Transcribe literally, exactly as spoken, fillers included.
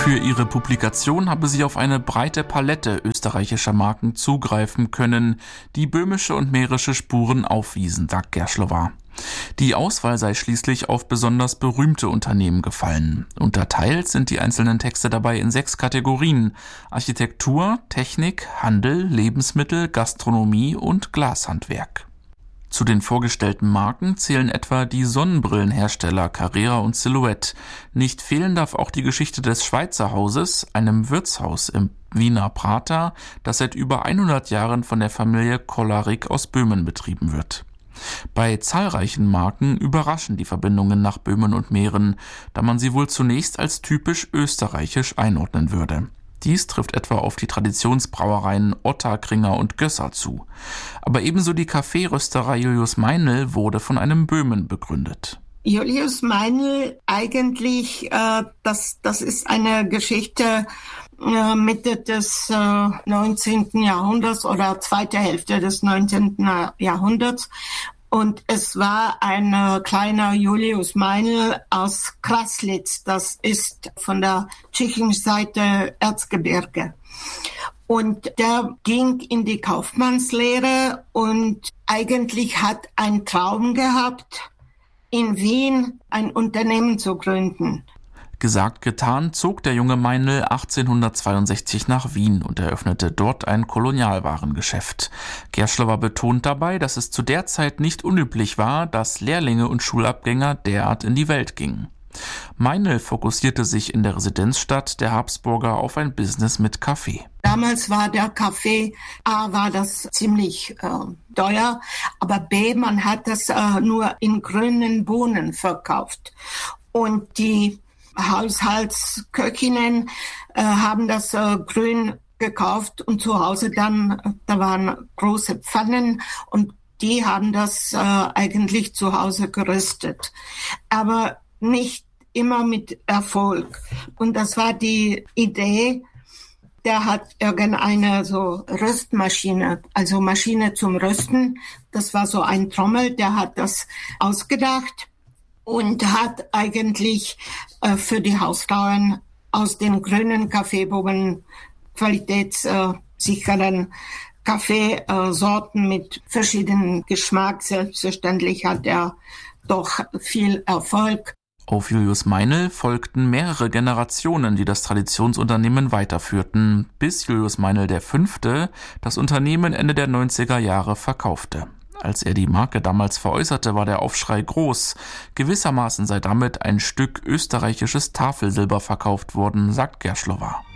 Für ihre Publikation habe sie auf eine breite Palette österreichischer Marken zugreifen können, die böhmische und mährische Spuren aufwiesen, sagt Gerschlowa. Die Auswahl sei schließlich auf besonders berühmte Unternehmen gefallen. Unterteilt sind die einzelnen Texte dabei in sechs Kategorien: Architektur, Technik, Handel, Lebensmittel, Gastronomie und Glashandwerk. Zu den vorgestellten Marken zählen etwa die Sonnenbrillenhersteller Carrera und Silhouette. Nicht fehlen darf auch die Geschichte des Schweizer Hauses, einem Wirtshaus im Wiener Prater, das seit über hundert Jahren von der Familie Kollarik aus Böhmen betrieben wird. Bei zahlreichen Marken überraschen die Verbindungen nach Böhmen und Mähren, da man sie wohl zunächst als typisch österreichisch einordnen würde. Dies trifft etwa auf die Traditionsbrauereien Ottakringer und Gösser zu. Aber ebenso die Kaffeerösterei Julius Meinl wurde von einem Böhmen begründet. Julius Meinl eigentlich, äh, das, das ist eine Geschichte äh, Mitte des äh, neunzehnten Jahrhunderts oder zweite Hälfte des neunzehnten Jahrhunderts. Und es war ein äh, kleiner Julius Meinl aus Kraslitz. Das ist von der tschechischen Seite Erzgebirge. Und der ging in die Kaufmannslehre und eigentlich hat einen Traum gehabt, in Wien ein Unternehmen zu gründen. Gesagt, getan, zog der junge Meinl achtzehnhundertzweiundsechzig nach Wien und eröffnete dort ein Kolonialwarengeschäft. Gerschlowa betont dabei, dass es zu der Zeit nicht unüblich war, dass Lehrlinge und Schulabgänger derart in die Welt gingen. Meinl fokussierte sich in der Residenzstadt der Habsburger auf ein Business mit Kaffee. Damals war der Kaffee, A, war das ziemlich äh, teuer, aber B, man hat das äh, nur in grünen Bohnen verkauft. Und die Haushaltsköchinnen äh, haben das äh, grün gekauft und zu Hause dann, da waren große Pfannen und die haben das äh, eigentlich zu Hause geröstet. Aber nicht immer mit Erfolg. Und das war die Idee, der hat irgendeine so Röstmaschine, also Maschine zum Rösten. Das war so ein Trommel, der hat das ausgedacht. Und hat eigentlich äh, für die Hausfrauen aus den grünen Kaffeebohnen qualitätssicheren Kaffeesorten mit verschiedenen Geschmack. Selbstverständlich hat er doch viel Erfolg. Auf Julius Meinl folgten mehrere Generationen, die das Traditionsunternehmen weiterführten, bis Julius Meinl der Fünfte das Unternehmen Ende der neunziger Jahre verkaufte. Als er die Marke damals veräußerte, war der Aufschrei groß. Gewissermaßen sei damit ein Stück österreichisches Tafelsilber verkauft worden, sagt Gerschlowa.